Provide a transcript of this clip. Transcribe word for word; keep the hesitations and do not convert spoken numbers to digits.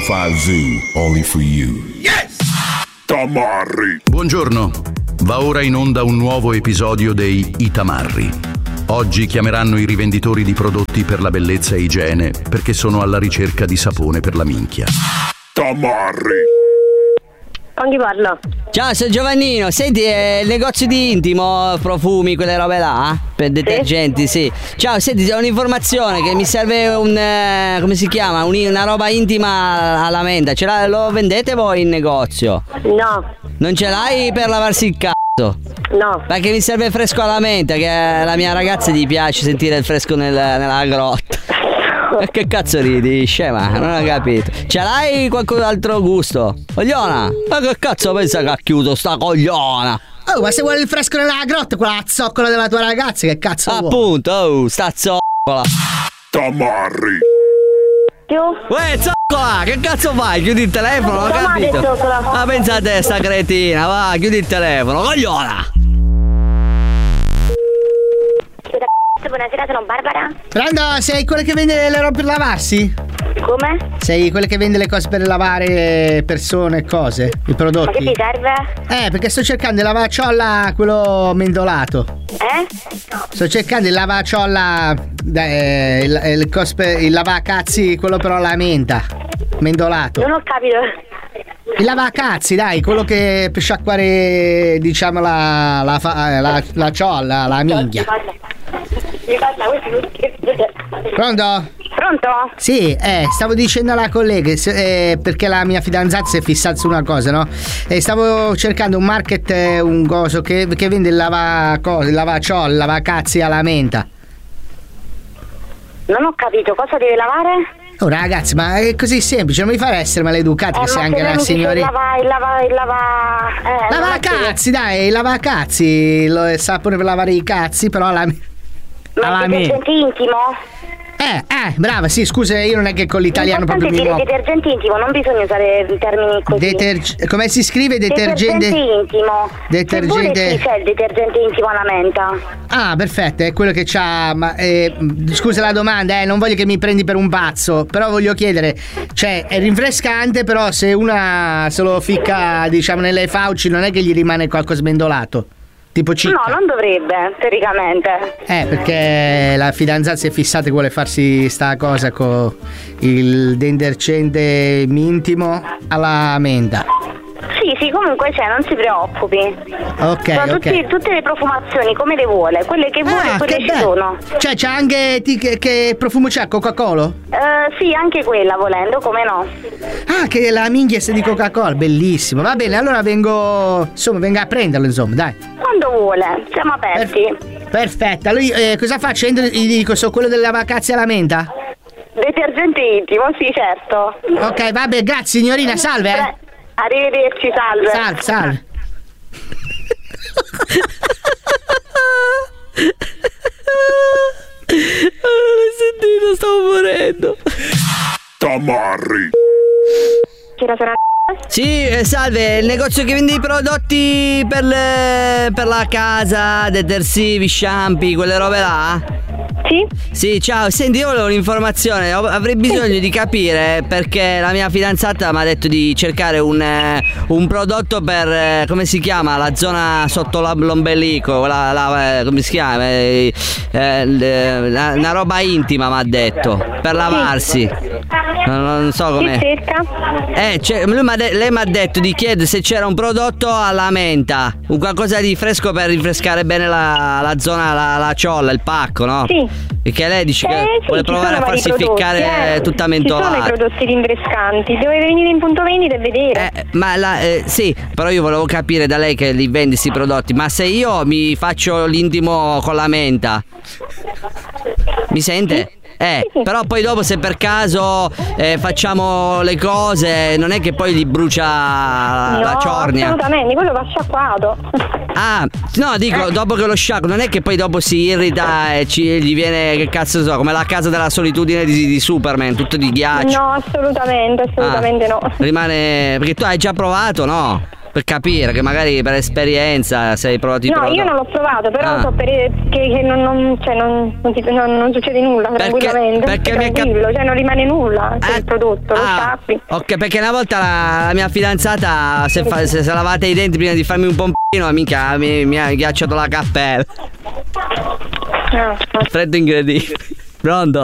five Zoo, only for you. Yes! Tamarri. Buongiorno, va ora in onda un nuovo episodio dei I Tamarri. Oggi chiameranno i rivenditori di prodotti per la bellezza e igiene perché sono alla ricerca di sapone per la minchia. Tamarri. Con chi parlo? Ciao, sono Giovannino. Senti, è il negozio di intimo, profumi, quelle robe là? Per detergenti, sì. sì. Ciao, senti, ho un'informazione che mi serve un... Eh, come si chiama? Un, una roba intima alla menta. Ce la, lo vendete voi in negozio? No. Non ce l'hai per lavarsi il cazzo? No. Perché mi serve fresco alla menta, che alla mia ragazza gli piace sentire il fresco nel, nella grotta. E che cazzo ridi, scema? Non ho capito. Ce l'hai qualche altro gusto? Cogliona? Ma che cazzo pensa che ha chiuso sta cogliona? Oh, ma se vuole il fresco nella grotta, quella zoccola della tua ragazza, che cazzo vuoi? Appunto, oh, sta zoccola. Tamarri. Uè, zoccola, che cazzo fai? Chiudi il telefono, ho capito? Ma pensate sta cretina, va, chiudi il telefono, cogliona. Buonasera, sono Barbara. Pronto, sei quella che vende le robe per lavarsi? Come? Sei quella che vende le cose per lavare persone e cose, i prodotti? Ma che ti serve? Eh, perché sto cercando il lavaciolla, quello mendolato. Eh? Sto cercando il lavaciolla, eh, il, il, cos per, il lavacazzi, quello però alla menta, mendolato. Non ho capito. Il lavacazzi, dai, quello che per sciacquare, diciamo, la, la, la, la, la ciolla, la minchia. Pronto? Pronto? Sì, eh, stavo dicendo alla collega, se, eh, perché la mia fidanzata si è fissata su una cosa, no? E stavo cercando un market, eh, un coso che, che vende il lavacoso, il lavaciolla, il lavacazzi alla menta. Non ho capito, cosa deve lavare? Oh ragazzi, ma è così semplice, non mi fare essere maleducati, Eh, che sei ma anche se una non signorina. Il lava, il lava, il lava... Eh, Lavacazzi, dai, il lavacazzi, lo, il sapone per lavare i cazzi, però alla... Ma alla il detergente intimo? Eh, eh, brava, sì, scusa, io non è che con l'italiano proprio mi L'importante è muovo. dire detergente intimo, non bisogna usare termini così. Deterg- come si scrive detergente? Detergente intimo. Detergente. Se vuole sì, c'è il detergente intimo alla menta. Ah, perfetto, è quello che c'ha. Ma eh, scusa la domanda, eh, non voglio che mi prendi per un pazzo, però voglio chiedere, cioè, è rinfrescante, però se una se lo ficca, diciamo, nelle fauci, non è che gli rimane qualcosa smendolato? Tipo cicca. No, non dovrebbe, teoricamente. Eh, perché la fidanzata si è fissata e vuole farsi sta cosa con il detergente intimo alla menta. Sì, sì, comunque c'è, non si preoccupi. Ok, Sono ok. tutti, tutte le profumazioni come le vuole, quelle che vuole, Ah, quelle che ci bello. sono. Cioè, c'è anche ti- che, che profumo c'ha? Coca-Cola? Eh, sì, anche quella volendo, come no. Ah, che la minchia di Coca-Cola, bellissimo. Va bene, allora vengo, insomma, vengo a prenderlo, insomma, dai. Quando vuole, siamo aperti. Perfetto, allora eh, cosa faccio? Entro, gli dico, so quello delle vacazze alla menta? Detergente intimo, sì, certo. Ok, vabbè, grazie signorina, salve. Eh. Pre- Arrivederci, salve. Salve, salve. Non l'hai sentito, stavo morendo. Tamarri. C'era sarà... Sì, eh, salve, il negozio che vende i prodotti per, le, per la casa, detersivi, shampoo, quelle robe là? Sì? Sì, ciao, senti, io volevo un'informazione, ho- avrei bisogno di capire perché la mia fidanzata mi ha detto di cercare un, eh, un prodotto per, eh, come si chiama, la zona sotto la- l'ombelico, la, la- eh, come si chiama, eh, eh, l- la- una roba intima mi ha detto, per lavarsi, non, non so com'è. Chi cerca? Eh, cioè, lui m'ha de- lei mi ha detto di chiedere se c'era un prodotto alla menta, un qualcosa di fresco per rinfrescare bene la, la zona, la, la ciolla, il pacco, no? Sì. Perché lei dice che Eh, sì, vuole ci provare a sono vari farsi prodotti, ficcare eh. tutta Ci sono i mentolata. prodotti rinfrescanti, deve venire in punto vendita e vedere. Eh, ma la, eh, sì, però io volevo capire da lei che li vende questi prodotti, ma se io mi faccio l'intimo con la menta, mi sente? Eh, però poi dopo se per caso eh, facciamo le cose, non è che poi gli brucia la, la No, ciornia. assolutamente, quello va sciacquato. Ah, no, dico, dopo che lo sciacquo, non è che poi dopo si irrita e ci, gli viene, che cazzo so, come la casa della solitudine di, di Superman, tutto di ghiaccio. No, assolutamente, assolutamente Ah, no. Rimane, perché tu hai già provato, no? Per capire che magari per esperienza se hai provato i No, prodotti. io non l'ho provato, però Ah. so per, che, che non, non, cioè non, non, si- non- non succede nulla Perché- tranquillamente. perché è mi è cap- tranquillo, cioè non rimane nulla, cioè Eh, il prodotto, lo ah, stappi. ok, perché una volta la, la mia fidanzata si è fa- si è lavata i denti prima di farmi un pompino, minchia, mi, mi ha ghiacciato la cappella. Ah, ah. Freddo incredibile. Pronto?